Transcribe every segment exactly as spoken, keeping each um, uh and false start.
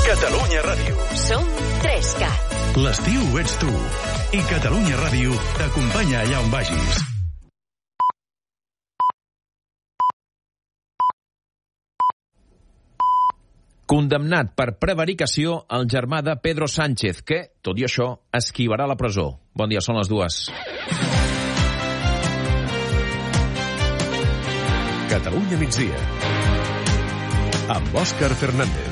Catalunya Ràdio. Som tres cat. L'estiu ets tu. I Catalunya Ràdio t'acompanya allà on vagis. Condemnat per prevaricació el germà de Pedro Sánchez, que, tot i això, esquivarà la presó. Bon dia, són les dues. Catalunya migdia. Amb Òscar Fernández.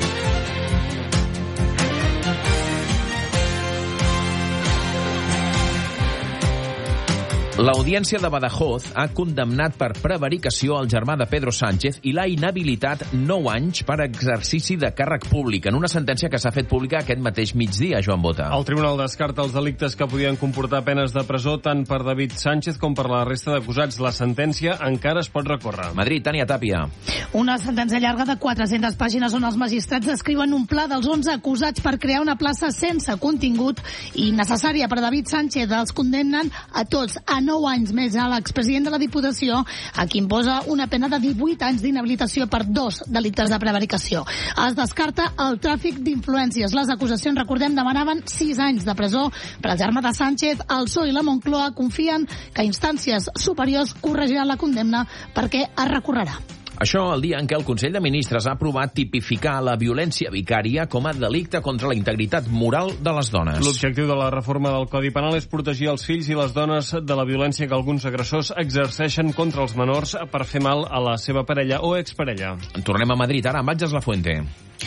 L'Audiència de Badajoz ha condemnat per prevaricació el germà de Pedro Sánchez i l'ha inhabilitat nou anys per exercici de càrrec públic, en una sentència que s'ha fet pública aquest mateix migdia, Joan Bota. El tribunal descarta els delictes que podien comportar penes de presó tant per David Sánchez com per la resta d'acusats. La sentència encara es pot recórrer. Madrid, Tània Tàpia. Una sentència llarga de quatre-centes pàgines on els magistrats descriuen un pla dels onze acusats per crear una plaça sense contingut i necessària per David Sánchez. Els condemnen a tots a nou anys més a l'expresident de la Diputació, a qui imposa una pena de divuit anys d'inhabilitació per dos delictes de prevaricació. Es descarta el tràfic d'influències. Les acusacions, recordem, demanaven sis anys de presó per al germà de Sánchez. El P S O E i la Moncloa confien que instàncies superiors corregiran la condemna perquè es recorrerà. Això el dia en què el Consell de Ministres ha aprovat tipificar la violència vicària com a delicte contra la integritat moral de les dones. L'objectiu de la reforma del Codi Penal és protegir els fills i les dones de la violència que alguns agressors exerceixen contra els menors per fer mal a la seva parella o exparella. Tornem a Madrid ara amb Atges Lafuente.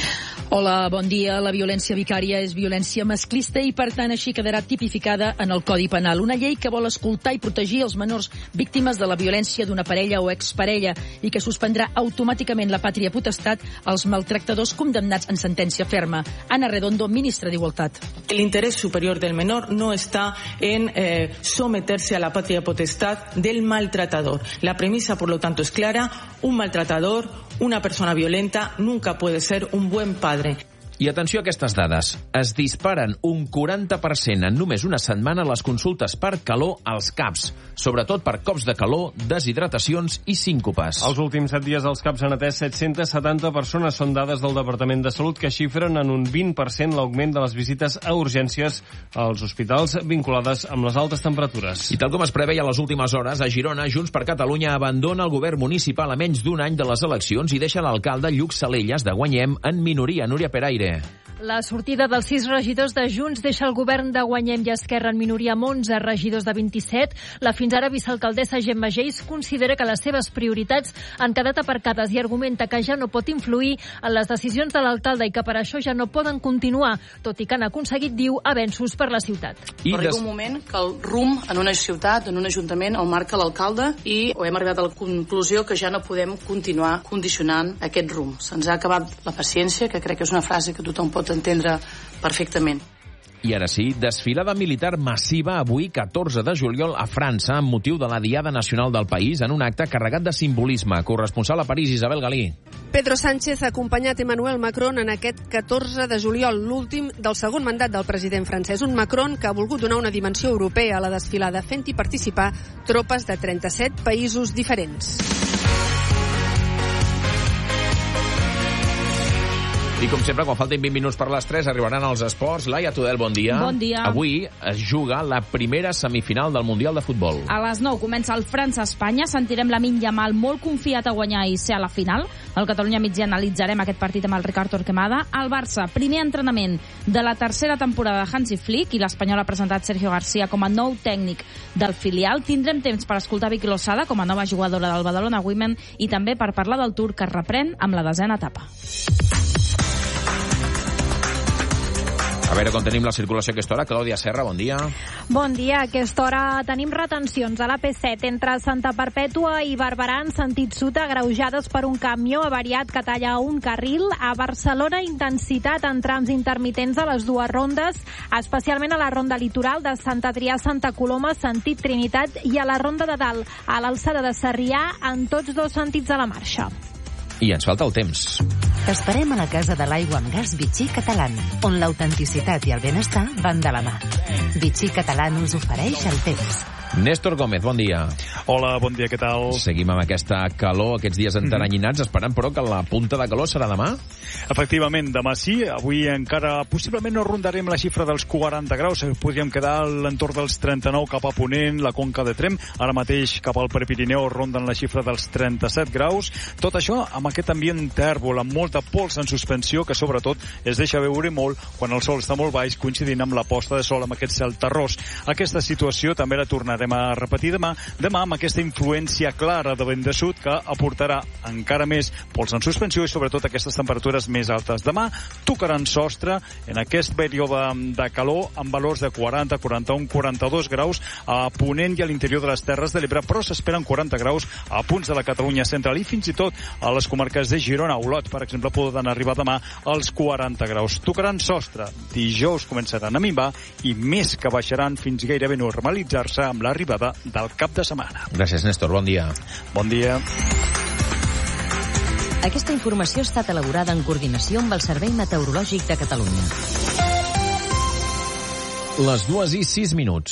Hola, bon dia. La violència vicària és violència masclista i, per tant, així quedarà tipificada en el Codi Penal. Una llei que vol escoltar i protegir els menors víctimes de la violència d'una parella o exparella i que suspendrà automàticament la pàtria potestat als maltractadors condemnats en sentència ferma. Ana Redondo, ministra d'Igualtat. El interés superior del menor no está en eh, someterse a la patria potestad del maltratador. La premisa, por lo tanto, es clara. Un maltratador, una persona violenta, nunca puede ser un buen padre. I atenció a aquestes dades. Es disparen un quaranta per cent en només una setmana les consultes per calor als CAPs, sobretot per cops de calor, deshidratacions i síncopes. Els últims set dies els CAPs han atès set-centes setanta persones. Són dades del Departament de Salut que xifren en un vint per cent l'augment de les visites a urgències als hospitals vinculades amb les altes temperatures. I tal com es preveia a les últimes hores, a Girona, Junts per Catalunya abandona el govern municipal a menys d'un any de les eleccions i deixa l'alcalde Lluc Salelles de Guanyem en minoria. Núria Peraire. La sortida dels sis regidors de Junts deixa el govern de Guanyem i Esquerra en minoria amb onze regidors de vint-i-set. La fins ara vicealcaldessa Gemma Geis considera que les seves prioritats han quedat aparcades i argumenta que ja no pot influir en les decisions de l'alcalde i que per això ja no poden continuar, tot i que han aconseguit, diu, avenços per la ciutat. I Arriba des... un moment que el rumb en una ciutat, en un ajuntament, el marca l'alcalde i hem arribat a la conclusió que ja no podem continuar condicionant aquest rumb. Se'ns ha acabat la paciència, que crec que és una frase que tothom pot entendre perfectament. I ara sí, desfilada militar massiva avui, catorze de juliol, a França, amb motiu de la Diada Nacional del país, en un acte carregat de simbolisme. Corresponsal a París, Isabel Galí. Pedro Sánchez ha acompanyat Emmanuel Macron en aquest catorze de juliol, l'últim del segon mandat del president francès. Un Macron que ha volgut donar una dimensió europea a la desfilada, fent-hi participar tropes de trenta-set països diferents. I com sempre, quan faltin vint minuts per les tres, arribaran els esports. Laia Tudel, bon dia. Bon dia. Avui es juga la primera semifinal del Mundial de Futbol. A les nou comença el França-Espanya. Sentirem Lamine Yamal molt confiat a guanyar i ser a la final. Al Catalunya Migdia analitzarem aquest partit amb el Ricard Torquemada. El Barça, primer entrenament de la tercera temporada de Hansi Flick i l'Espanyol ha presentat Sergio García com a nou tècnic del filial. Tindrem temps per escoltar Vicky Losada com a nova jugadora del Badalona Women i també per parlar del Tour que es reprèn amb la desena etapa. A veure com tenim la circulació a aquesta hora. Clàudia Serra, bon dia. Bon dia. A aquesta hora tenim retencions a l'A P set entre Santa Perpètua i Barberà en sentit sud, agreujades per un camió avariat que talla un carril. A Barcelona, intensitat en trams intermitents a les dues rondes, especialment a la ronda litoral de Sant Adrià a Santa Coloma, sentit Trinitat, i a la ronda de dalt, a l'alçada de Sarrià, en tots dos sentits a la marxa. I ens falta el temps. T'esperem a la Casa de l'Aigua amb Gas Vichy Catalán, on l'autenticitat i el benestar van de la mà. Vichy Catalán us ofereix el temps. Néstor Gómez, bon dia. Hola, bon dia, què tal? Seguim amb aquesta calor, aquests dies enteranyinats, esperant però que la punta de calor serà demà? Efectivament, demà sí. Avui encara possiblement no rondarem la xifra dels quaranta graus. Podríem quedar a l'entorn dels trenta-nou cap a Ponent, la Conca de Tremp. Ara mateix cap al Prepirineu ronden la xifra dels trenta-set graus. Tot això amb aquest ambient tèrbol, amb molta pols en suspensió, que sobretot es deixa veure molt quan el sol està molt baix, coincidint amb la posta de sol, amb aquest cel terrós. Aquesta situació també la tornarem a repetir demà, demà amb aquesta influència clara de vent de sud que aportarà encara més pols en suspensió i sobretot aquestes temperatures més altes. Demà tocaran sostre en aquest període de calor amb valors de quaranta, quaranta-un, quaranta-dos graus a Ponent i a l'interior de les Terres de l'Ebre, però s'esperen quaranta graus a punts de la Catalunya central i fins i tot a les comarques de Girona. Olot, per exemple, poden arribar demà als quaranta graus. Tocaran sostre. Dijous començaran a minvar i més que baixaran fins gairebé normalitzar-se amb l'arribada del cap de setmana. Gràcies, Néstor. Bon dia. Bon dia. Aquesta informació ha estat elaborada en coordinació amb el Servei Meteorològic de Catalunya. Les dues i sis minuts.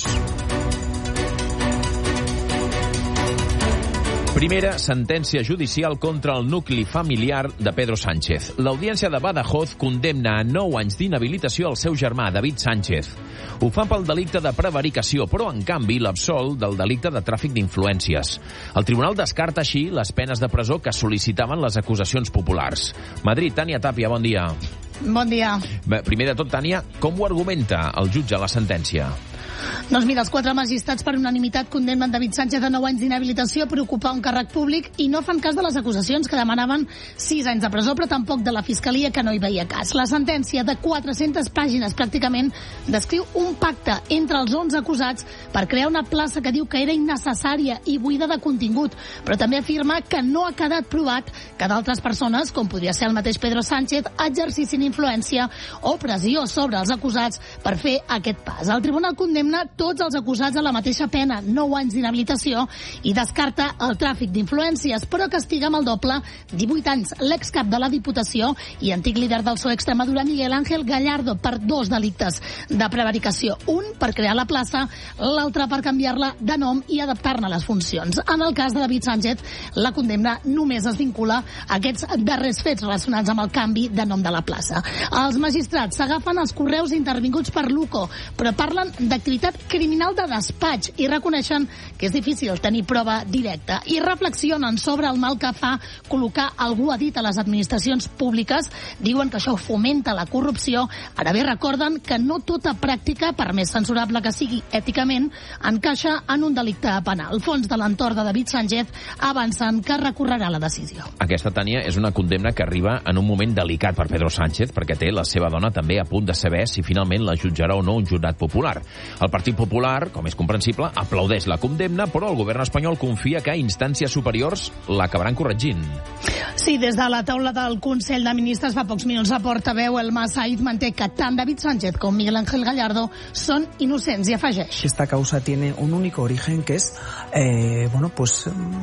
Primera sentència judicial contra el nucli familiar de Pedro Sánchez. L'Audiència de Badajoz condemna a nou anys d'inhabilitació al seu germà, David Sánchez. Ho fa pel delicte de prevaricació, però, en canvi, l'absol del delicte de tràfic d'influències. El tribunal descarta així les penes de presó que sol·licitaven les acusacions populars. Madrid, Tània Tàpia, bon dia. Bon dia. Bé, primer de tot, Tània, com ho argumenta el jutge a la sentència? Doncs mira, els quatre magistrats per unanimitat condemnen David Sánchez a nou anys d'inhabilitació per ocupar un càrrec públic i no fan cas de les acusacions que demanaven sis anys de presó, però tampoc de la Fiscalia, que no hi veia cas. La sentència de quatre-centes pàgines pràcticament descriu un pacte entre els onze acusats per crear una plaça que diu que era innecessària i buida de contingut, però també afirma que no ha quedat provat que d'altres persones, com podria ser el mateix Pedro Sánchez, exercissin influència o pressió sobre els acusats per fer aquest pas. El tribunal condemna tots els acusats a la mateixa pena, nou anys d'inhabilitació, i descarta el tràfic d'influències, però castiga amb el doble, divuit anys, l'excap de la Diputació i antic líder del P S O E Extremadura, Miguel Ángel Gallardo, per dos delictes de prevaricació. Un per crear la plaça, l'altre per canviar-la de nom i adaptar-ne les funcions. En el cas de David Sánchez, la condemna només es vincula a aquests darrers fets relacionats amb el canvi de nom de la plaça. Els magistrats s'agafen els correus intervinguts per l'UCO, però parlen d'activitat criminal de despatx i reconeixen que és difícil tenir prova directa i reflexionen sobre el mal que fa col·locar algú a dit a les administracions públiques. Diuen que això fomenta la corrupció. Ara bé, recorden que no tota pràctica, per més censurable que sigui èticament, encaixa en un delicte penal. El fons de l'entorn de David Sánchez avancen que recorrerà la decisió. Aquesta, Tània, és una condemna que arriba en un moment delicat per Pedro Sánchez, perquè té la seva dona també a punt de saber si finalment la jutjarà o no un jurat popular. El Partit Popular, com és comprensible, aplaudeix la condemna, però el govern espanyol confia que instàncies superiors l'acabaran corregint. Sí, des de la taula del Consell de Ministres fa pocs minuts la portaveu Elma Said manté que tant David Sánchez com Miguel Ángel Gallardo són innocents i afegeix. Esta causa tiene un único origen, que es eh, bueno, pues,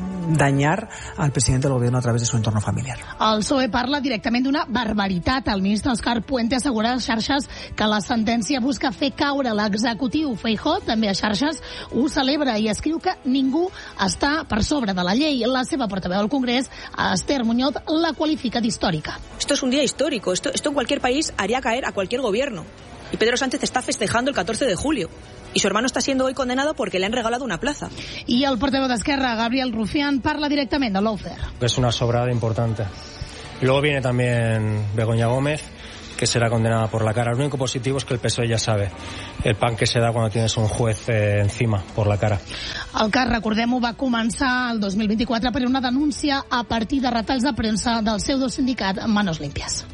dañar al presidente del gobierno a través de su entorno familiar. El P S O E parla directament d'una barbaritat. El ministre Òscar Puente assegura a les xarxes que la sentència busca fer caure l'executiu. Feijóo, també a xarxes, ho celebra i escriu que ningú està per sobre de la llei. La seva portaveu al Congrés, Esther Muñoz, la qualifica d'històrica. Esto es un día histórico. Esto, esto en cualquier país haría caer a cualquier gobierno. Y Pedro Sánchez está festejando el catorce de julio. Y su hermano está siendo hoy condenado porque le han regalado una plaza. Y el portavoz de Esquerra, Gabriel Rufián, parla directamente del lawfare. Es una sobrada importante. Y luego viene también Begoña Gómez, que será condenada por la cara. Lo único positivo es que el P S O E ya sabe el pan que se da cuando tienes un juez eh, encima por la cara. El cas, recordem-ho, va començar el dos mil vint-i-quatre per una denúncia a partir de retalls de premsa del pseudosindicat Manos Limpias.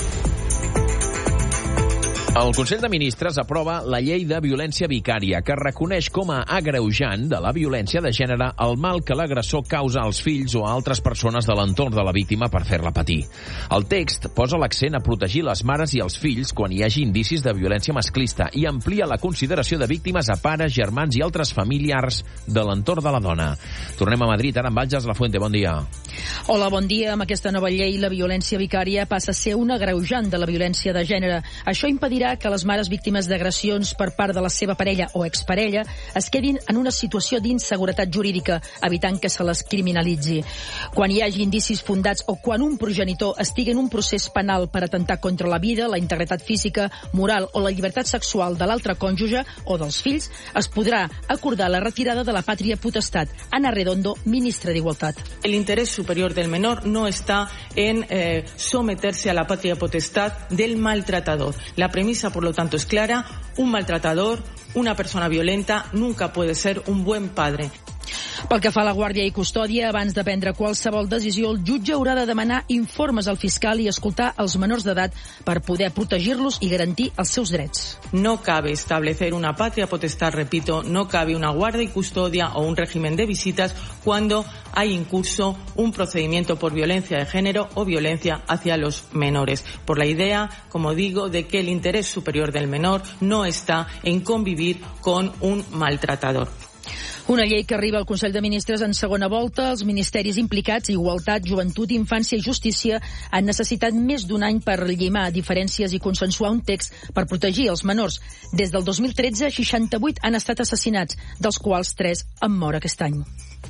El Consell de Ministres aprova la llei de violència vicària, que reconeix com a agreujant de la violència de gènere el mal que l'agressor causa als fills o a altres persones de l'entorn de la víctima per fer-la patir. El text posa l'accent a protegir les mares i els fills quan hi hagi indicis de violència masclista i amplia la consideració de víctimes a pares, germans i altres familiars de l'entorn de la dona. Tornem a Madrid, ara amb Valls Lafuente, bon dia. Hola, bon dia. Amb aquesta nova llei, la violència vicària passa a ser un agreujant de la violència de gènere. Això impedirà considerar que les mares víctimes d'agressions per part de la seva parella o exparella es quedin en una situació d'inseguretat jurídica, evitant que se les criminalitzi. Quan hi hagi indicis fundats o quan un progenitor estigui en un procés penal per atentar contra la vida, la integritat física, moral o la llibertat sexual de l'altre cònjuge o dels fills, es podrà acordar la retirada de la pàtria potestat. Ana Redondo, ministra de Igualdad. El interés superior del menor no está en eh, someterse a la patria potestad del maltratador. La premisa, por lo tanto, es clara. Un maltratador, una persona violenta, nunca puede ser un buen padre. Pel que fa a la guàrdia i custòdia, abans de prendre qualsevol decisió, el jutge haurà de demanar informes al fiscal i escoltar els menors d'edat per poder protegir-los i garantir els seus drets. No cabe establecer una patria potestad, repito, no cabe una guardia y custodia o un régimen de visitas cuando hay en curso un procedimiento por violencia de género o violencia hacia los menores. Por la idea, como digo, de que el interés superior del menor no está en convivir con un maltratador. Una llei que arriba al Consell de Ministres en segona volta. Els ministeris implicats, Igualtat, Joventut, Infància i Justícia, han necessitat més d'un any per llimar diferències i consensuar un text per protegir els menors. Des del dos mil tretze, seixanta-vuit han estat assassinats, dels quals tres han mort aquest any.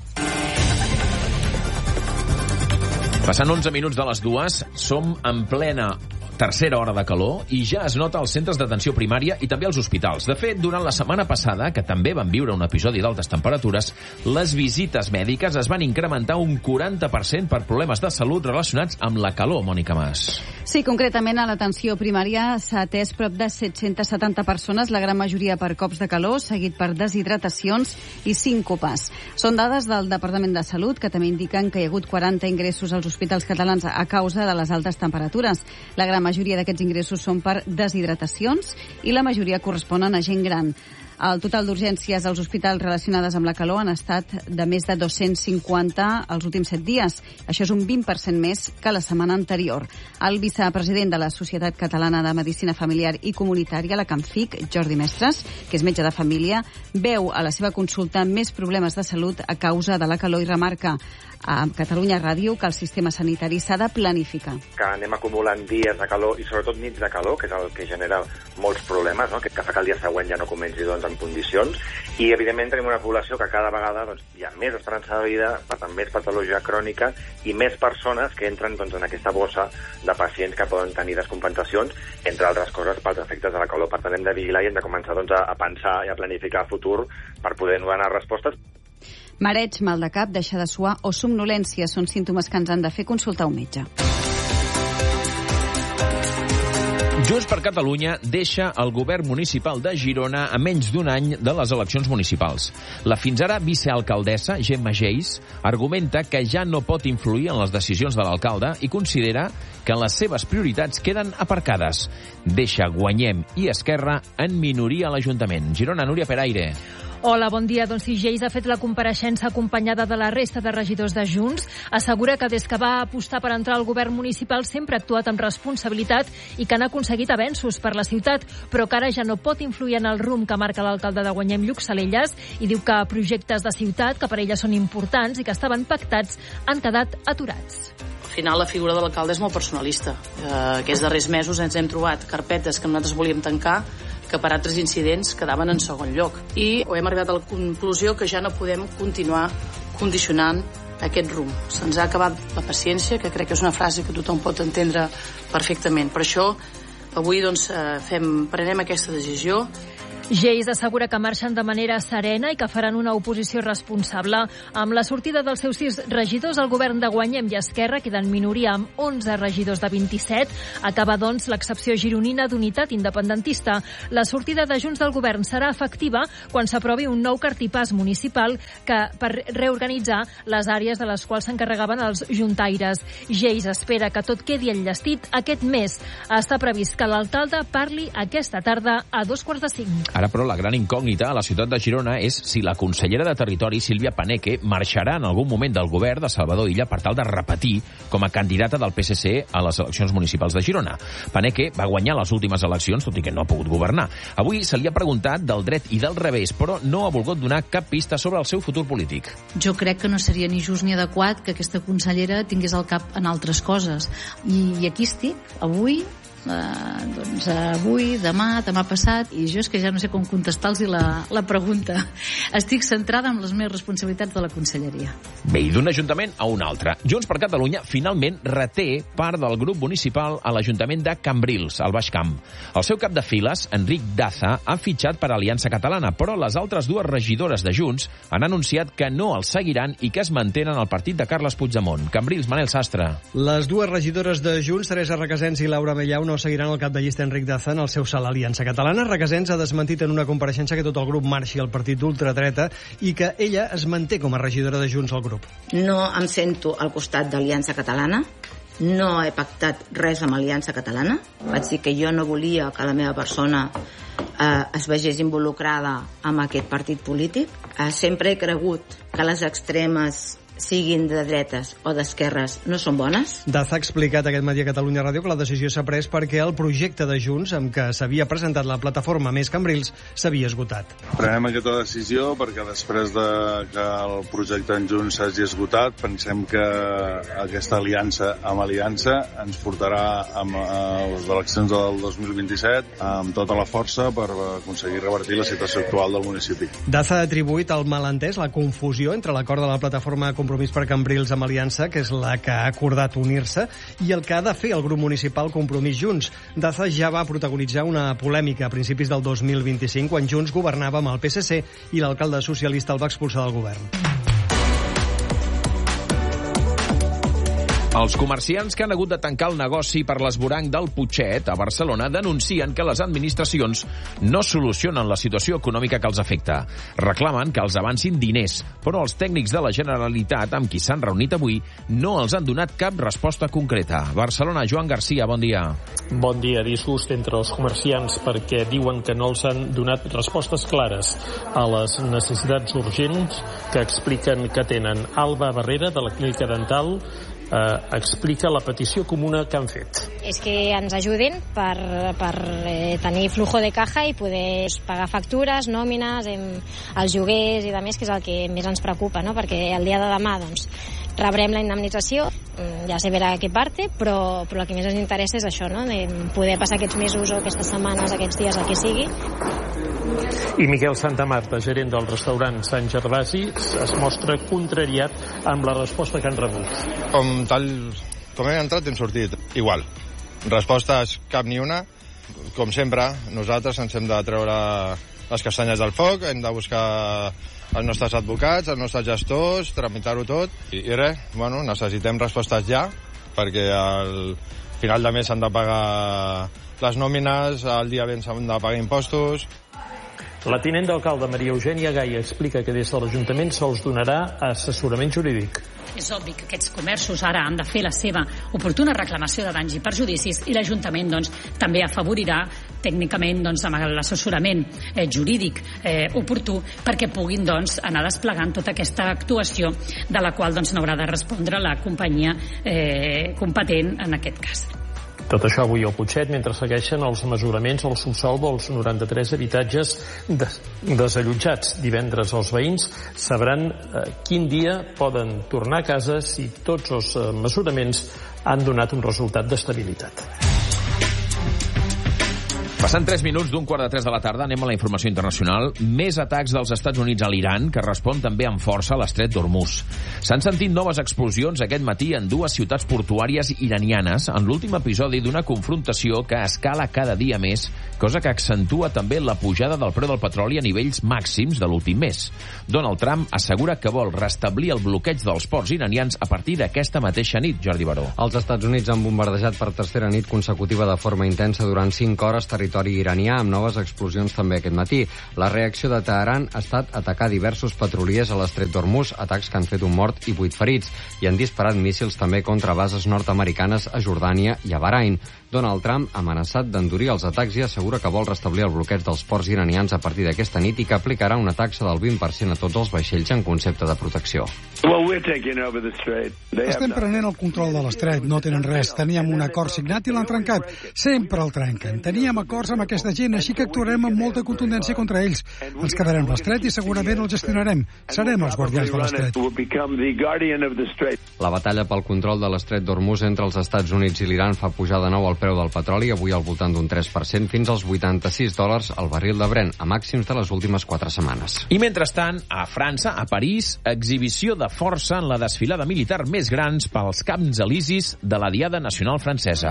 Passant onze minuts de les dues, som en plena tercera hora de calor i ja es nota als centres d'atenció primària i també als hospitals. De fet, durant la setmana passada, que també van viure un episodi d'altes temperatures, les visites mèdiques es van incrementar un quaranta per cent per problemes de salut relacionats amb la calor, Mònica Mas. Sí, concretament a l'atenció primària s'ha atès prop de set-centes setanta persones, la gran majoria per cops de calor, seguit per deshidratacions i síncopes. Són dades del Departament de Salut, que també indiquen que hi ha hagut quaranta ingressos als hospitals catalans a causa de les altes temperatures. La gran La majoria d'aquests ingressos són per deshidratacions i la majoria corresponen a gent gran. El total d'urgències als hospitals relacionades amb la calor han estat de més de dos-cents cinquanta els últims set dies. Això és un vint per cent més que la setmana anterior. El vicepresident de la Societat Catalana de Medicina Familiar i Comunitària, la CAMFIC, Jordi Mestres, que és metge de família, veu a la seva consulta més problemes de salut a causa de la calor i remarca a Catalunya Ràdio que el sistema sanitari s'ha de planificar. Que anem acumulant dies de calor i sobretot nits de calor, que és el que genera molts problemes, no? que, que fa que el dia següent ja no comenci doncs, en condicions, i evidentment tenim una població que cada vegada doncs, hi ha més esperança de vida, per tant més patologia crònica i més persones que entren doncs, en aquesta bossa de pacients que poden tenir descompensacions, entre altres coses pels efectes de la calor. Per tant hem de vigilar i hem de començar doncs, a, a pensar i a planificar el futur per poder donar respostes. Mareig, mal de cap, deixar de suar o somnolència són símptomes que ens han de fer consultar un metge. Junts per Catalunya deixa el govern municipal de Girona a menys d'un any de les eleccions municipals. La fins ara vicealcaldessa, Gemma Geis, argumenta que ja no pot influir en les decisions de l'alcalde i considera que les seves prioritats queden aparcades. Deixa Guanyem i Esquerra en minoria a l'Ajuntament. Girona, Núria Peraire. Hola, bon dia. Doncs si Geis ha fet la compareixença acompanyada de la resta de regidors de Junts, assegura que des que va apostar per entrar al govern municipal sempre ha actuat amb responsabilitat i que han aconseguit avenços per la ciutat, però que ara ja no pot influir en el rumb que marca l'alcalde de Guanyem, Lluc Salelles, i diu que projectes de ciutat, que per ella són importants i que estaven pactats, han quedat aturats. Al final la figura de l'alcalde és molt personalista. Eh, aquests darrers mesos ens hem trobat carpetes que nosaltres volíem tancar que per altres incidents quedaven en segon lloc. I hem arribat a la conclusió que ja no podem continuar condicionant aquest rumb. Se'ns ha acabat la paciència, que crec que és una frase que tothom pot entendre perfectament. Per això, avui doncs, fem, prenem aquesta decisió. Geis assegura que marxen de manera serena i que faran una oposició responsable. Amb la sortida dels seus sis regidors, el govern de Guanyem i Esquerra queda en minoria amb onze regidors de vint-i-set. Acaba, doncs, l'excepció gironina d'unitat independentista. La sortida de Junts del govern serà efectiva quan s'aprovi un nou cartipàs municipal que per reorganitzar les àrees de les quals s'encarregaven els juntaires. Geis espera que tot quedi enllestit aquest mes. Està previst que l'alcalde parli aquesta tarda a dos quarts de cinc. Ara, però, la gran incògnita a la ciutat de Girona és si la consellera de Territori, Sílvia Paneque, marxarà en algun moment del govern de Salvador Illa per tal de repetir com a candidata del P S C a les eleccions municipals de Girona. Paneque va guanyar les últimes eleccions, tot i que no ha pogut governar. Avui se li ha preguntat del dret i del revés, però no ha volgut donar cap pista sobre el seu futur polític. Jo crec que no seria ni just ni adequat que aquesta consellera tingués el cap en altres coses. I, i aquí estic, avui, eh, doncs avui, demà, demà passat, i jo és que ja no sé com contestar-los la, la pregunta. Estic centrada en les meves responsabilitats de la conselleria. Bé, i d'un ajuntament a un altre. Junts per Catalunya finalment reté part del grup municipal a l'Ajuntament de Cambrils, al Baix Camp. El seu cap de files, Enric Daza, ha fitxat per Aliança Catalana, però les altres dues regidores de Junts han anunciat que no els seguiran i que es mantenen al partit de Carles Puigdemont. Cambrils, Manel Sastre. Les dues regidores de Junts, Teresa Requesens i Laura Mellau, no seguiran el cap de llista Enric Daza en el seu salt a Aliança Catalana. Requesens ha desmentit en una compareixença que tot el grup marxi al partit d'ultradreta i que ella es manté com a regidora de Junts al grup. No em sento al costat d'Aliança Catalana, no he pactat res amb Aliança Catalana. Vaig dir que jo no volia que la meva persona eh, es vegés involucrada amb aquest partit polític. Eh, sempre he cregut que les extremes, siguin de dretes o d'esquerres, no són bones. Daza ha explicat aquest matí a Catalunya Ràdio que la decisió s'ha pres perquè el projecte de Junts amb què s'havia presentat la plataforma Més Cambrils s'havia esgotat. Prenem aquesta decisió perquè després de que el projecte en Junts s'hagi esgotat, pensem que aquesta aliança amb aliança ens portarà a les eleccions del dos mil vint-i-set amb tota la força per aconseguir revertir la situació actual del municipi. Daza ha atribuït al malentès la confusió entre l'acord de la plataforma Compromís per Cambrils amb Aliança, que és la que ha acordat unir-se, i el que ha de fer el grup municipal Compromís Junts. Daza ja va protagonitzar una polèmica a principis del dos mil vint-i-cinc, quan Junts governava amb el P S C i l'alcalde socialista el va expulsar del govern. Els comerciants que han hagut de tancar el negoci per l'esvoranc del Putxet a Barcelona denuncien que les administracions no solucionen la situació econòmica que els afecta. Reclamen que els avancin diners, però els tècnics de la Generalitat amb qui s'han reunit avui no els han donat cap resposta concreta. Barcelona, Joan Garcia, bon dia. Bon dia. Disgust entre els comerciants perquè diuen que no els han donat respostes clares a les necessitats urgents que expliquen que tenen. Alba Barrera, de la Clínica Dental, Eh, explica la petició comuna que han fet. És que ens ajudin per, per eh, tenir flujo de caja i poder pagar factures, nòmines, em, els lloguers i de més, que és el que més ens preocupa, no? Perquè el dia de demà doncs, rebrem la indemnització, ja se verà a què parte, però, però el que més ens interessa és això, no? De poder passar aquests mesos o aquestes setmanes, aquests dies, el que sigui. I Miquel Santamarta, gerent del restaurant Sant Gervasi, es mostra contrariat amb la resposta que han rebut. Com tal com hem entrat hem sortit igual. Respostes cap ni una. Com sempre, nosaltres ens hem de treure les castanyes del foc, hem de buscar els nostres advocats, els nostres gestors, tramitar-ho tot. I, i res, bueno, necessitem respostes ja, perquè al final de mes s'han de pagar les nòmines, al dia ben s'han de pagar impostos. La tinent d'alcalde Maria Eugènia Gai explica que des de l'Ajuntament se'ls donarà assessorament jurídic. És obvi que aquests comerços ara han de fer la seva oportuna reclamació de danys i perjudicis i l'Ajuntament doncs, també afavorirà tècnicament doncs, amb l'assessorament eh, jurídic eh, oportú perquè puguin doncs, anar desplegant tota aquesta actuació de la qual doncs, n'haurà de respondre la companyia eh, competent en aquest cas. Tot això avui al Putxet, mentre segueixen els mesuraments al subsol dels noranta-tres habitatges des desallotjats. Divendres els veïns sabran eh, quin dia poden tornar a casa si tots els eh, mesuraments han donat un resultat d'estabilitat. Passant tres minuts d'un quart de tres de la tarda, anem a la informació internacional. Més atacs dels Estats Units a l'Iran, que respon també amb força a l'estret d'Hormuz. S'han sentit noves explosions aquest matí en dues ciutats portuàries iranianes en l'últim episodi d'una confrontació que escala cada dia més, cosa que accentua també la pujada del preu del petroli a nivells màxims de l'últim mes. Donald Trump assegura que vol restablir el bloqueig dels ports iranians a partir d'aquesta mateixa nit, Jordi Baró. Els Estats Units han bombardejat per tercera nit consecutiva de forma intensa durant cinc hores territori iranià, amb noves explosions també aquest matí. La reacció de Teheran ha estat atacar diversos petroliers a l'estret d'Hormuz, atacs que han fet un mort i vuit ferits, i han disparat míssils també contra bases nord-americanes a Jordània i a Bahrain. Donald Trump ha amenaçat d'endurir els atacs i assegura que vol restablir el bloqueig dels ports iranians a partir d'aquesta nit i que aplicarà una taxa del vint per cent a tots els vaixells en concepte de protecció. Estem prenent el control de l'estret, no tenen res. Teníem un acord signat i l'han trencat. Sempre el trenquen. Teníem acord acords amb aquesta gent, així que actuarem amb molta contundència contra ells. Ens quedarem a l'estret i segurament el gestionarem. Serem els guardians de l'estret. La batalla pel control de l'estret d'Hormuz entre els Estats Units i l'Iran fa pujar de nou el preu del petroli, avui al voltant d'un tres per cent, fins als vuitanta-sis dòlars al barril de Brent, a màxims de les últimes quatre setmanes. I mentrestant, a França, a París, exhibició de força en la desfilada militar més grans pels Camps Elisis de la Diada Nacional Francesa.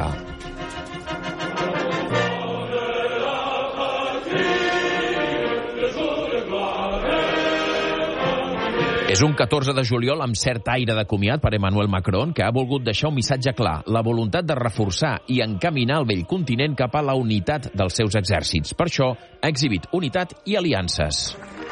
És un catorze de juliol amb cert aire de comiat per Emmanuel Macron, que ha volgut deixar un missatge clar, la voluntat de reforçar i encaminar el vell continent cap a la unitat dels seus exèrcits. Per això ha exhibit unitat i aliances.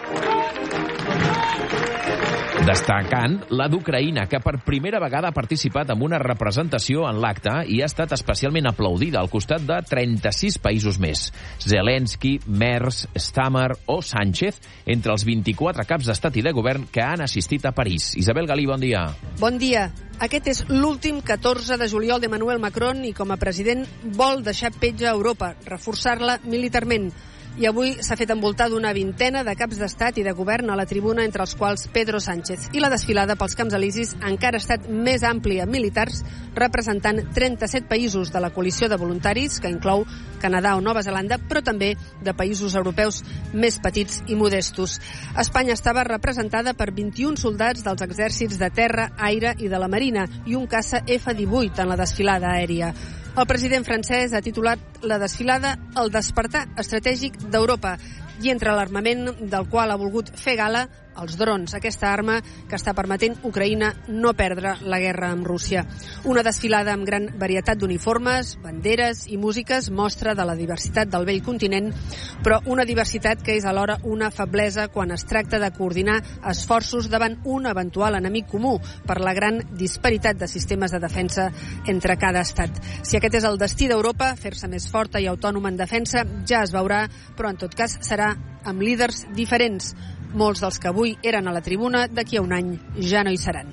Destacant la d'Ucraïna, que per primera vegada ha participat en una representació en l'acte i ha estat especialment aplaudida al costat de trenta-sis països més. Zelensky, Merz, Stammer o Sánchez, entre els vint-i-quatre caps d'estat i de govern que han assistit a París. Isabel Galí, bon dia. Bon dia. Aquest és l'últim catorze de juliol d'Emmanuel Macron i com a president vol deixar petja a Europa, reforçar-la militarment. I avui s'ha fet envoltar d'una vintena de caps d'estat i de govern a la tribuna, entre els quals Pedro Sánchez. I la desfilada pels Camps Elisis encara ha estat més àmplia amb militars, representant trenta-set països de la coalició de voluntaris, que inclou Canadà o Nova Zelanda, però també de països europeus més petits i modestos. Espanya estava representada per vint-i-un soldats dels exèrcits de terra, aire i de la marina i un caça F divuit en la desfilada aèria. El president francès ha titulat la desfilada El despertar estratègic d'Europa i entre l'armament del qual ha volgut fer gala els drons, aquesta arma que està permetent Ucraïna no perdre la guerra amb Rússia. Una desfilada amb gran varietat d'uniformes, banderes i músiques, mostra de la diversitat del vell continent, però una diversitat que és alhora una feblesa quan es tracta de coordinar esforços davant un eventual enemic comú per la gran disparitat de sistemes de defensa entre cada estat. Si aquest és el destí d'Europa, fer-se més forta i autònoma en defensa, ja es veurà, però en tot cas serà amb líders diferents. Molts dels que avui eren a la tribuna, d'aquí a un any ja no hi seran.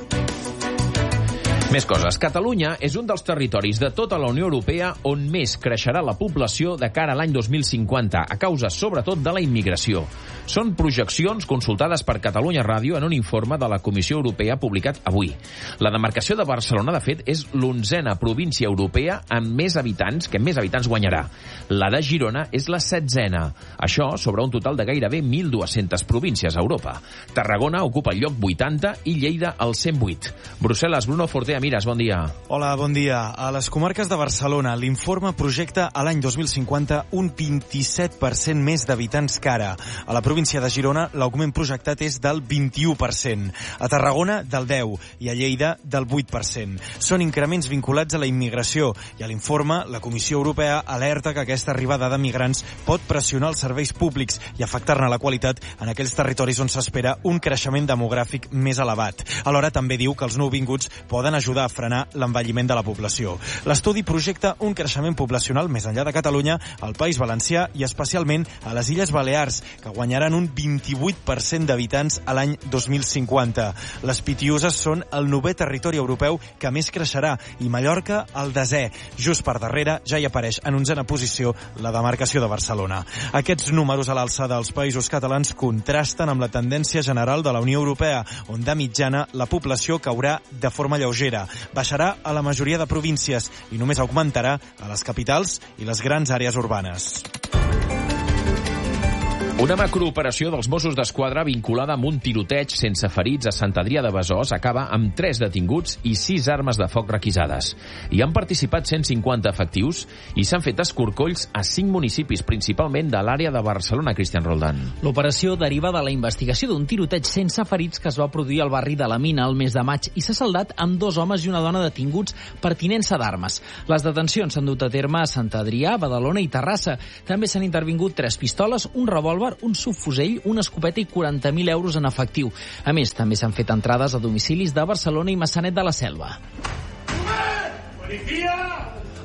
Més coses. Catalunya és un dels territoris de tota la Unió Europea on més creixerà la població de cara a l'any dos mil cinquanta, a causa sobretot de la immigració. Són projeccions consultades per Catalunya Ràdio en un informe de la Comissió Europea publicat avui. La demarcació de Barcelona, de fet, és l'onzena província europea amb més habitants, que més habitants guanyarà. La de Girona és la setzena. Això sobre un total de gairebé mil dues-centes províncies a Europa. Tarragona ocupa el lloc vuitanta i Lleida el cent vuit. Brussel·les, Bruno Fortea, Mires, bon dia. Hola, bon dia. A les comarques de Barcelona, l'informe projecta a l'any dos mil cinquanta un vint-i-set per cent més d'habitants que ara. A la província de Girona, l'augment projectat és del vint-i-u per cent. A Tarragona, del deu per cent. I a Lleida, del vuit per cent. Són increments vinculats a la immigració. I a l'informe, la Comissió Europea alerta que aquesta arribada de migrants pot pressionar els serveis públics i afectar-ne la qualitat en aquells territoris on s'espera un creixement demogràfic més elevat. Alhora, també diu que els nouvinguts poden ajudar a frenar l'envelliment de la població. L'estudi projecta un creixement poblacional més enllà de Catalunya, al País Valencià i especialment a les Illes Balears, que guanyaran un vint-i-vuit per cent d'habitants a l'any dos mil cinquanta. Les Pitiüses són el novè territori europeu que més creixerà i Mallorca el desè. Just per darrere ja hi apareix en onzena posició la demarcació de Barcelona. Aquests números a l'alça dels països catalans contrasten amb la tendència general de la Unió Europea, on de mitjana la població caurà de forma lleugera. Baixarà a la majoria de províncies i només augmentarà a les capitals i les grans àrees urbanes. Una macrooperació dels Mossos d'Esquadra vinculada amb un tiroteig sense ferits a Sant Adrià de Besòs acaba amb tres detinguts i sis armes de foc requisades. Hi han participat cent cinquanta efectius i s'han fet escorcolls a cinc municipis, principalment de l'àrea de Barcelona, Cristian Roldán. L'operació deriva de la investigació d'un tiroteig sense ferits que es va produir al barri de la Mina el mes de maig i s'ha saldat amb dos homes i una dona detinguts per tinença d'armes. Les detencions s'han dut a terme a Sant Adrià, Badalona i Terrassa. També s'han intervingut tres pistoles, un revòlver, un subfusell, una escopeta i quaranta mil euros en efectiu. A més, també s'han fet entrades a domicilis de Barcelona i Maçanet de la Selva.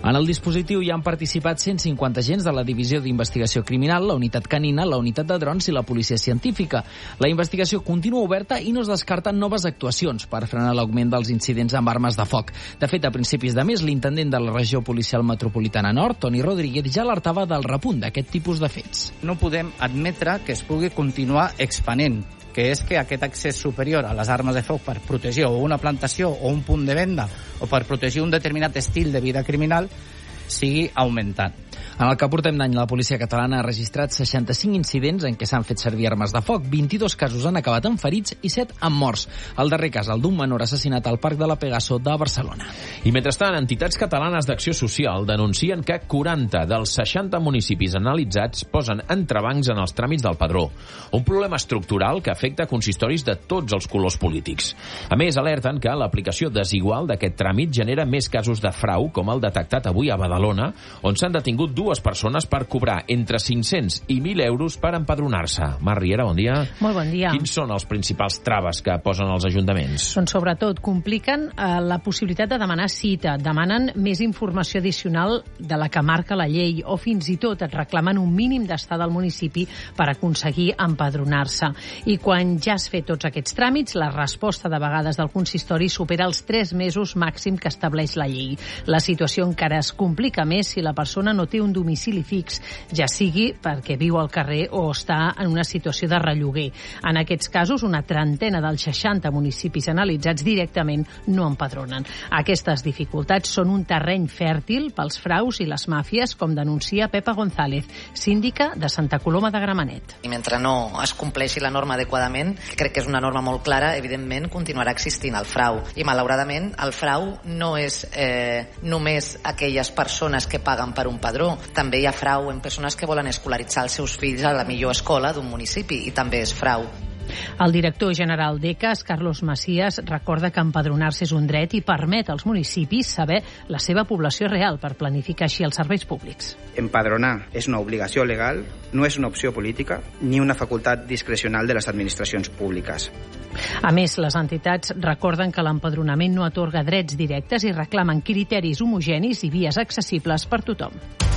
En el dispositiu hi han participat cent cinquanta agents de la Divisió d'Investigació Criminal, la Unitat Canina, la Unitat de Drons i la Policia Científica. La investigació continua oberta i no es descarten noves actuacions per frenar l'augment dels incidents amb armes de foc. De fet, a principis de mes, l'intendent de la regió policial metropolitana nord, Toni Rodríguez, ja alertava del repunt d'aquest tipus de fets. No podem admetre que es pugui continuar expanent, que és que aquest accés superior a les armes de foc per protegir o una plantació o un punt de venda o per protegir un determinat estil de vida criminal sigui augmentant. En el que portem d'any, la policia catalana ha registrat seixanta-cinc incidents en què s'han fet servir armes de foc, vint-i-dos casos han acabat amb ferits i set amb morts. El darrer cas, el d'un menor assassinat al Parc de la Pegaso de Barcelona. I mentrestant, entitats catalanes d'acció social denuncien que quaranta dels seixanta municipis analitzats posen entrebancs en els tràmits del padró. Un problema estructural que afecta consistoris de tots els colors polítics. A més, alerten que l'aplicació desigual d'aquest tràmit genera més casos de frau, com el detectat avui a Badalona, on s'han detingut dues persones per cobrar entre cinc-cents i mil euros per empadronar-se. Mar Riera, bon dia. Molt bon dia. Quins són els principals traves que posen els ajuntaments? Doncs sobretot compliquen eh, la possibilitat de demanar cita, demanen més informació addicional de la que marca la llei o fins i tot et reclamen un mínim d'estada al municipi per aconseguir empadronar-se. I quan ja has fet tots aquests tràmits, la resposta de vegades del consistori supera els tres mesos màxim que estableix la llei. La situació encara es complica més si la persona no té un domicili fix, ja sigui perquè viu al carrer o està en una situació de relloguer. En aquests casos, una trentena dels seixanta municipis analitzats directament no empadronen. Aquestes dificultats són un terreny fèrtil pels fraus i les màfies, com denuncia Pepa González, síndica de Santa Coloma de Gramenet. I mentre no es compleixi la norma adequadament, crec que és una norma molt clara, evidentment continuarà existint el frau. I malauradament el frau no és eh, només aquelles persones que paguen per un padró, també hi ha frau en persones que volen escolaritzar els seus fills a la millor escola d'un municipi i també és frau. El director general d'E C A S, Carlos Macías, recorda que empadronar-se és un dret i permet als municipis saber la seva població real per planificar així els serveis públics. Empadronar és una obligació legal, no és una opció política ni una facultat discrecional de les administracions públiques. A més, les entitats recorden que l'empadronament no atorga drets directes i reclamen criteris homogenis i vies accessibles per tothom.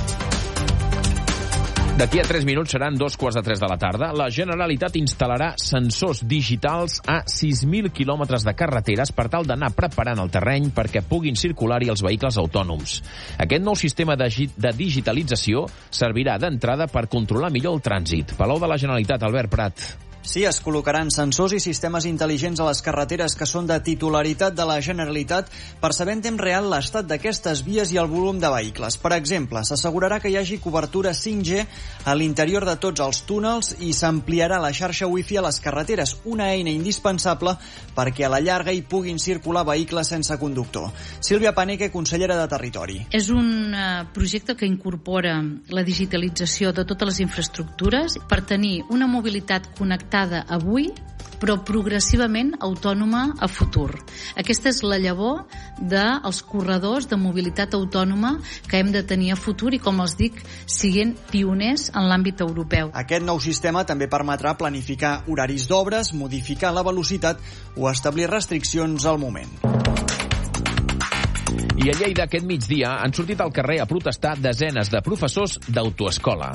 D'aquí a tres minuts seran dos quarts de tres de la tarda. La Generalitat instal·larà sensors digitals a sis mil quilòmetres de carreteres per tal d'anar preparant el terreny perquè puguin circular-hi els vehicles autònoms. Aquest nou sistema de, de digitalització servirà d'entrada per controlar millor el trànsit. Palau de la Generalitat, Albert Prat. Sí, es col·locaran sensors i sistemes intel·ligents a les carreteres que són de titularitat de la Generalitat per saber en temps real l'estat d'aquestes vies i el volum de vehicles. Per exemple, s'assegurarà que hi hagi cobertura cinc G a l'interior de tots els túnels i s'ampliarà la xarxa Wi-Fi a les carreteres, una eina indispensable perquè a la llarga hi puguin circular vehicles sense conductor. Sílvia Paneque, consellera de Territori. És un uh, projecte que incorpora la digitalització de totes les infraestructures per tenir una mobilitat connectada avui, però progressivament autònoma a futur. Aquesta és la llavor dels corredors de mobilitat autònoma que hem de tenir a futur i, com els dic, siguent pioners en l'àmbit europeu. Aquest nou sistema també permetrà planificar horaris d'obres, modificar la velocitat o establir restriccions al moment. I a Lleida aquest migdia han sortit al carrer a protestar desenes de professors d'autoescola.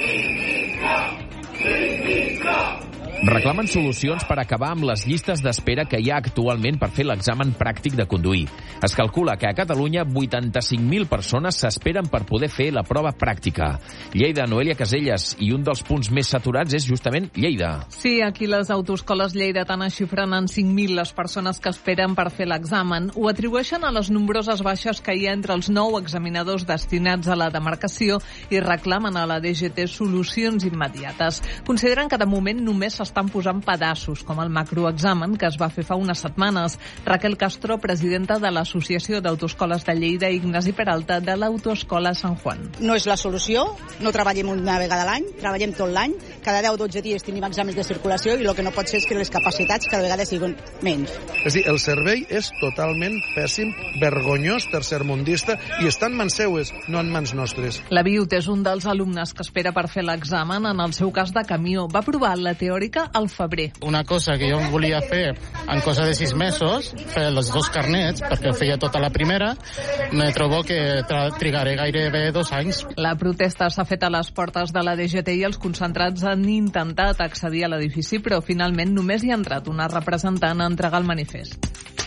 Reclamen solucions per acabar amb les llistes d'espera que hi ha actualment per fer l'examen pràctic de conduir. Es calcula que a Catalunya vuitanta-cinc mil persones s'esperen per poder fer la prova pràctica. Lleida, Noelia Caselles, i un dels punts més saturats és justament Lleida. Sí, aquí les autoescoles lleidatanes xifren en cinc mil les persones que esperen per fer l'examen. Ho atribueixen a les nombroses baixes que hi ha entre els nou examinadors destinats a la demarcació i reclamen a la D G T solucions immediates. Consideren que de moment només s'estan posant pedaços, com el macroexamen que es va fer fa unes setmanes. Raquel Castro, presidenta de l'Associació d'Autoescoles de Lleida, i Ignasi Peralta, de l'Autoescola Sant Juan. No és la solució, no treballem una vegada a l'any, treballem tot l'any, cada deu o dotze dies tenim exàmens de circulació i el que no pot ser és que les capacitats cada vegada siguin menys. És a dir, el servei és totalment pèssim, vergonyós, tercermundista, i està en mans seues, no en mans nostres. La Viut és un dels alumnes que espera per fer l'examen, en el seu cas de camió. Va provar la teòrica practica al febrer. Una cosa que jo volia fer en cosa de sis mesos, fer els dos carnets, perquè feia tota la primera, me trobo que trigaré gairebé dos anys. La protesta s'ha fet a les portes de la D G T i els concentrats han intentat accedir a l'edifici, però finalment només hi ha entrat una representant a entregar el manifest.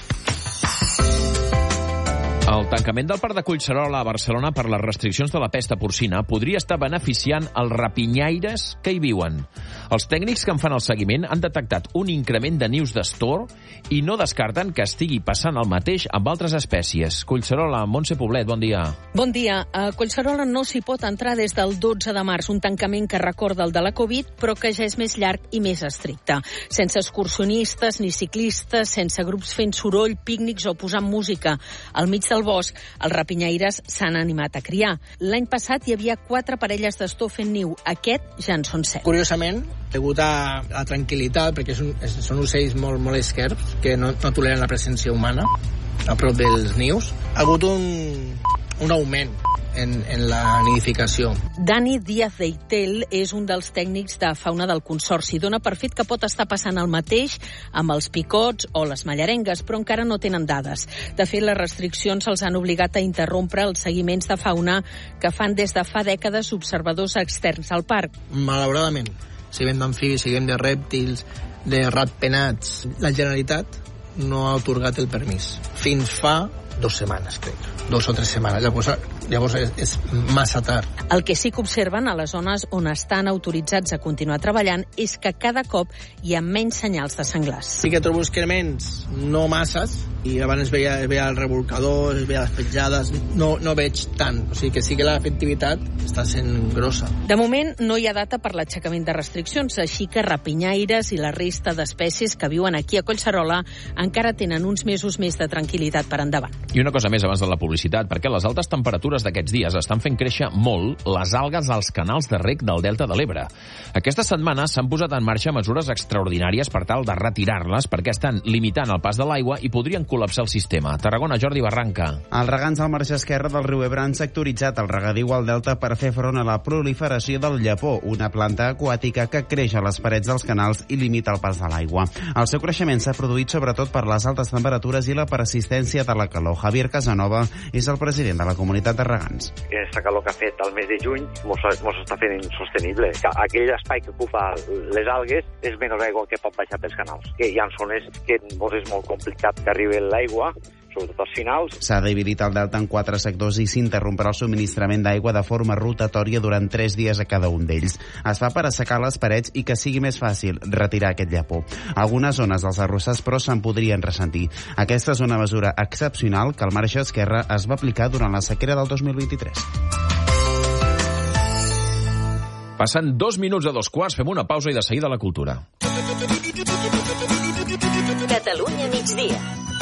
El tancament del parc de Collserola a Barcelona per les restriccions de la pesta porcina podria estar beneficiant els rapinyaires que hi viuen. Els tècnics que en fan el seguiment han detectat un increment de nius d'astor i no descarten que estigui passant el mateix amb altres espècies. Collserola, Montse Poblet, bon dia. Bon dia. A Collserola no s'hi pot entrar des del dotze de març, un tancament que recorda el de la Covid, però que ja és més llarg i més estricte. Sense excursionistes ni ciclistes, sense grups fent soroll, pícnics o posant música. Al mig del bosc, els rapinyaires s'han animat a criar. L'any passat hi havia quatre parelles d'astor fent niu. Aquest ja en són set. Curiosament, degut a la tranquil·litat, perquè és un, és, són ocells molt, molt esquerps, que no, no toleren la presència humana a prop dels nius, ha hagut un, un augment en, en la nidificació. Dani Díaz Deitel és un dels tècnics de fauna del Consorci. Dona per fet que pot estar passant el mateix amb els picots o les mallarengues, però encara no tenen dades. De fet, les restriccions els han obligat a interrompre els seguiments de fauna que fan des de fa dècades observadors externs al parc. Malauradament, siguem d'amfibis, siguem de rèptils, de ratpenats, la Generalitat no ha atorgat el permís. Fins fa dos setmanes, crec. Dos o tres setmanes. Llavors, llavors és, és massa tard. El que sí que observen a les zones on estan autoritzats a continuar treballant és que cada cop hi ha menys senyals de senglars. Sí que trobo excrements, no masses, i abans veia, veia el revolcador, veia les petjades, no, no veig tant. O sigui que sí que l'efectivitat està sent grossa. De moment no hi ha data per l'aixecament de restriccions, així que rapinyaires i la resta d'espècies que viuen aquí a Collserola encara tenen uns mesos més de tranquil·litat per endavant. I una cosa més abans de la publicitat, perquè les altes temperatures d'aquests dies estan fent créixer molt les algues als canals de reg del Delta de l'Ebre. Aquesta setmana s'han posat en marxa mesures extraordinàries per tal de retirar-les perquè estan limitant el pas de l'aigua i podrien col·lapsar el sistema. Tarragona, Jordi Barranca. Els regants al marge esquerre del riu Ebre han sectoritzat el regadiu al Delta per fer front a la proliferació del llapó, una planta aquàtica que creix a les parets dels canals i limita el pas de l'aigua. El seu creixement s'ha produït sobretot per les altes temperatures i la persistència de la calor. Javier Casanova és el president de la comunitat de regants. Aquesta calor que ha fet al mes de juny mos, mos està fent insostenible. Aquell espai que ocupa les algues és menys aigua que pot baixar pels canals. Que hi ha zones que mos és molt complicat que arribi l'aigua, sobretot als finals. S'ha dividit el delta en quatre sectors i s'interromprà el subministrament d'aigua de forma rotatòria durant tres dies a cada un d'ells. Es fa per assecar les parets i que sigui més fàcil retirar aquest llapó. Algunes zones dels arrossars, però, se'n podrien ressentir. Aquesta és una mesura excepcional que al marge esquerre es va aplicar durant la sequera del dos mil vint-i-tres. Passen dos minuts a dos quarts, fem una pausa i de seguida la cultura. Catalunya migdia.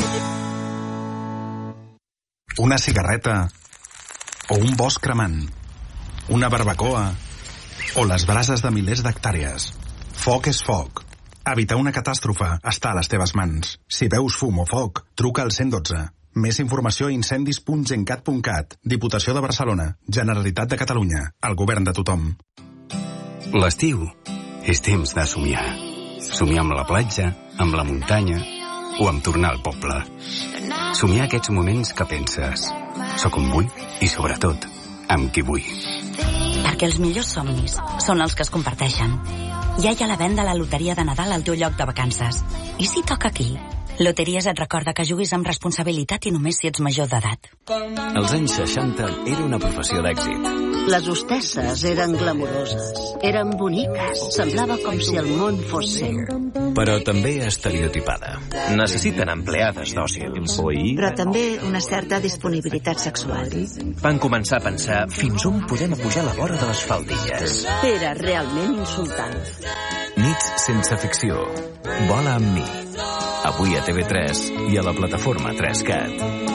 Una cigarreta o un bosc cremant, una barbacoa o les brases de milers d'hectàrees. Foc és foc. Evitar una catàstrofe està a les teves mans. Si veus fum o foc, truca al cent dotze. Més informació a incendis punt gencat punt cat. Diputació de Barcelona. Generalitat de Catalunya. El govern de tothom. L'estiu és temps de somiar. Somiar amb la platja, amb la muntanya o amb tornar al poble. Somiar aquests moments que penses soc on vull i, sobretot, amb qui vull. Perquè els millors somnis són els que es comparteixen. Ja hi ha la venda a la loteria de Nadal al teu lloc de vacances. I si toca aquí? Loteries et recorda que juguis amb responsabilitat i només si ets major d'edat. Als anys seixanta era una professió d'èxit. Les hostesses eren glamuroses, eren boniques, semblava com si el món fos seu. Però també estereotipada. Necessiten empleades dòcils. Però també una certa disponibilitat sexual. Van començar a pensar fins on podem pujar la vora de les faldilles. Era realment insultant. Nits sense ficció. Vola amb mi. Avui a T V tres i a la plataforma tres cat.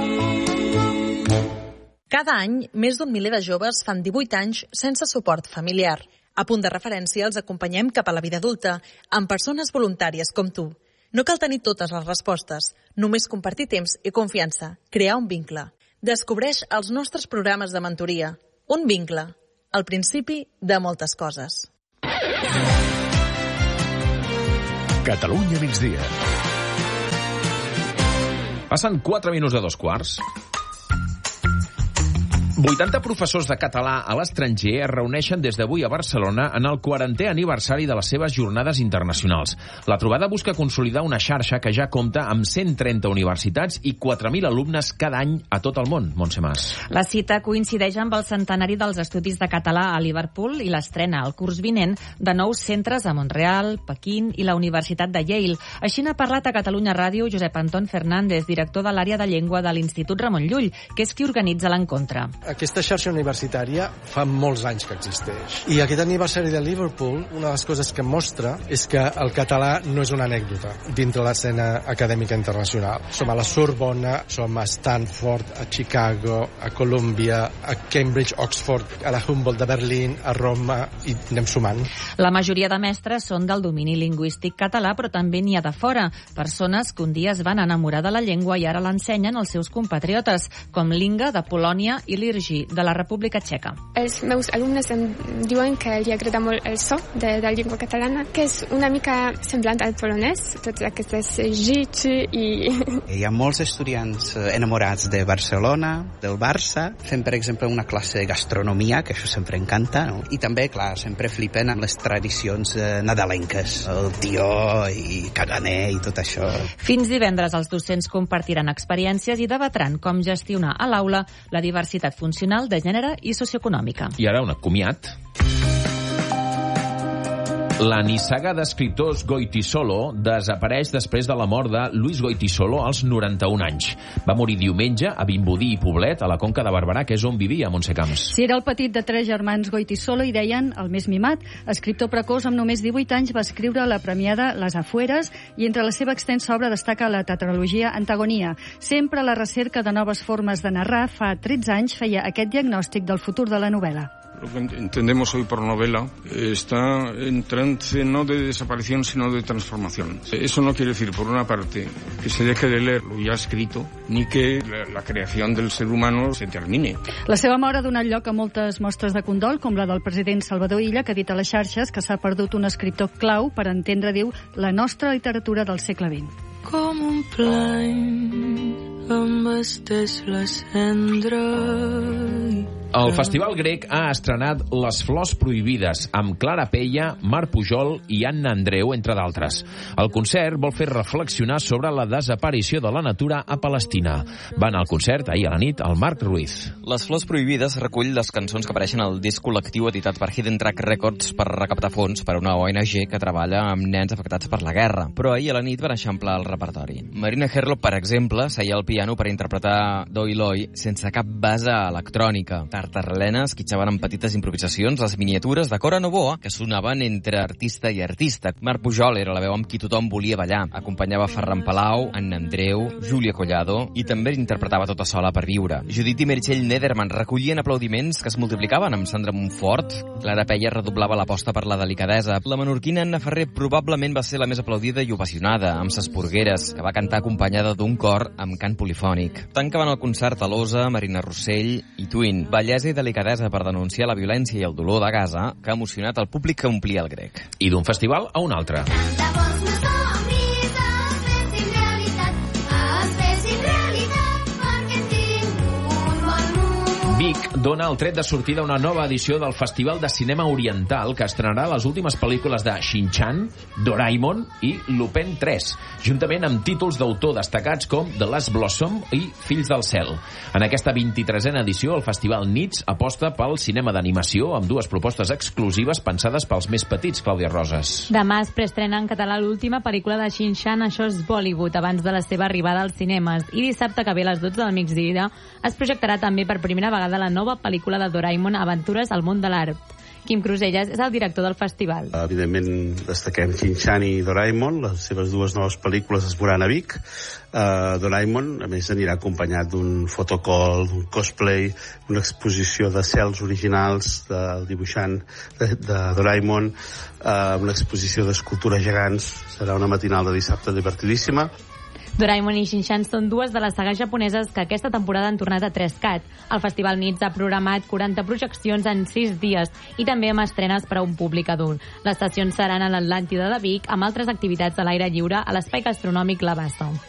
Cada any, més d'un miler de joves fan divuit anys sense suport familiar. A Punt de Referència els acompanyem cap a la vida adulta, amb persones voluntàries com tu. No cal tenir totes les respostes, només compartir temps i confiança, crear un vincle. Descobreix els nostres programes de mentoria. Un vincle, el principi de moltes coses. Catalunya migdia. Passen quatre minuts de dos quarts. vuitanta professors de català a l'estranger es reuneixen des d'avui a Barcelona en el quarantè aniversari de les seves jornades internacionals. La trobada busca consolidar una xarxa que ja compta amb cent trenta universitats i quatre mil alumnes cada any a tot el món. Montse Mas. La cita coincideix amb el centenari dels estudis de català a Liverpool i l'estrena el curs vinent de nous centres a Montreal, Pequín i la Universitat de Yale. Així n'ha parlat a Catalunya Ràdio Josep Anton Fernández, director de l'àrea de llengua de l'Institut Ramon Llull, que és qui organitza l'encontre. Aquesta xarxa universitària fa molts anys que existeix. I aquest aniversari de Liverpool, una de les coses que mostra és que el català no és una anècdota dintre l'escena acadèmica internacional. Som a la Sorbona, som a Stanford, a Chicago, a Columbia, a Cambridge, Oxford, a la Humboldt de Berlín, a Roma, i anem sumant. La majoria de mestres són del domini lingüístic català, però també n'hi ha de fora. Persones que un dia es van enamorar de la llengua i ara l'ensenyen als seus compatriotes, com l'Inga de Polònia i l'Irgi de la República Txeca. Els meus alumnes em diuen que li agrada molt el so de, de la llengua catalana, que és una mica semblant al polonès, tots aquestes G, X i... Hi ha molts estudiants enamorats de Barcelona, del Barça, fem per exemple una classe de gastronomia, que això sempre encanta, no? I també, clar, sempre flipen amb les tradicions eh, nadalenques, el tió i caganer i tot això. Fins divendres els docents compartiran experiències i debatran com gestionar a l'aula la diversitat funcional, de gènere i socioeconòmica. I ara un comiat. La nissaga d'escriptors Goytisolo desapareix després de la mort de Luis Goytisolo als noranta-un anys. Va morir diumenge a Vimbodí i Poblet, a la Conca de Barberà, que és on vivia Montse Camps. Si era el petit de tres germans Goytisolo, i deien el més mimat. Escriptor precoç amb només divuit anys va escriure la premiada Les Afueres i entre la seva extensa obra destaca la tetralogia Antagonia. Sempre a la recerca de noves formes de narrar, fa tretze anys feia aquest diagnòstic del futur de la novel·la. Lo que entendemos hoy por novela está en trance no de desaparición sino de transformación. Eso no quiere decir, por una parte, que se deje de leer lo ya escrito, ni que la, la creación del ser humano se termine. La seva mort ha donat lloc a moltes mostres de condol, com la del president Salvador Illa, que ha dit a les xarxes que s'ha perdut un escriptor clau per entendre, diu, la nostra literatura del segle vint. Com un plany embasteix la cendra. El Festival Grec ha estrenat Les Flors Prohibides, amb Clara Peia, Marc Pujol i Anna Andreu, entre d'altres. El concert vol fer reflexionar sobre la desaparició de la natura a Palestina. Va anar al concert ahir a la nit el Marc Ruiz. Les Flors Prohibides recull les cançons que apareixen al disc col·lectiu editat per Hidden Track Records per recaptar fons per a una O N G que treballa amb nens afectats per la guerra. Però ahir a la nit van eixamplar el repertori. Marina Herlop, per exemple, seia al piano per interpretar Doi Loi sense cap base electrònica. Tartarlenes esquitxaven amb petites improvisacions les miniatures de Cora Novoa que sonaven entre artista i artista. Marc Pujol era la veu amb qui tothom volia ballar. Acompanyava Ferran Palau, Anna Andreu, Júlia Collado i també interpretava tota sola per viure. Judit i Meritxell Nederman recollien aplaudiments que es multiplicaven amb Sandra Montfort. Clara Peia redoblava l'aposta per la delicadesa. La menorquina Anna Ferrer probablement va ser la més aplaudida i ovacionada, amb ses porgueres, que va cantar acompanyada d'un cor amb cant polifònic. Tancaven el concert a l'Osa, Marina Rossell i Twin. Bellesa i delicadesa per denunciar la violència i el dolor de Gaza, que ha emocionat el públic que omplia el Grec. I d'un festival a un altre. Vic dona el tret de sortida a una nova edició del Festival de Cinema Oriental que estrenarà les últimes pel·lícules de Shin-Chan, Doraemon i Lupin tres, juntament amb títols d'autor destacats com The Last Blossom i Fills del Cel. En aquesta vint-i-tresena edició, el Festival Nits aposta pel cinema d'animació amb dues propostes exclusives pensades pels més petits, Clàudia Roses. Demà es preestrena en català l'última pel·lícula de Shin-Chan, Això és Bollywood, abans de la seva arribada als cinemes. I dissabte que ve a les dotze del migdia es projectarà també per primera vegada la nova pel·lícula de Doraemon, Aventures al món de l'art. Quim Cruselles és el director del festival. Evidentment destaquem Shin-Chan i Doraemon, les seves dues noves pel·lícules es veuran a Vic. Uh, Doraemon, a més, anirà acompanyat d'un fotocall, d'un cosplay, una exposició de cels originals del dibuixant de, de Doraemon, uh, una exposició d'escultures gegants. Serà una matinal de dissabte divertidíssima. Doraemon i Shin-chan són dues de les sagues japoneses que aquesta temporada han tornat a tres cat. El Festival Nits ha programat quaranta projeccions en sis dies i també amb estrenes per a un públic adult. Les sessions seran a l'Atlàntida de Vic amb altres activitats a l'aire lliure a l'espai gastronòmic La Bassa.